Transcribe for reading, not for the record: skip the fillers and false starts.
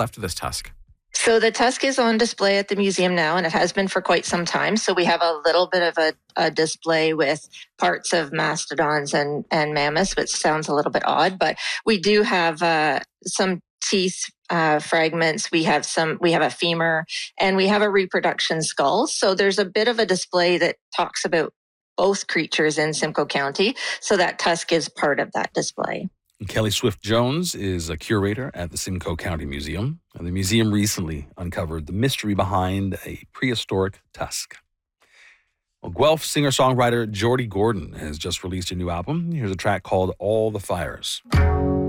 left of this tusk? So the tusk is on display at the museum now, and it has been for quite some time. So we have a little bit of a display with parts of mastodons and mammoths, which sounds a little bit odd, but we do have some teeth fragments. We have a femur, and we have a reproduction skull. So there's a bit of a display that talks about both creatures in Simcoe County. So that tusk is part of that display. Kelly Swift-Jones is a curator at the Simcoe County Museum, and the museum recently uncovered the mystery behind a prehistoric tusk. Well, Guelph singer-songwriter Jordy Gordon has just released a new album. Here's a track called All the Fires.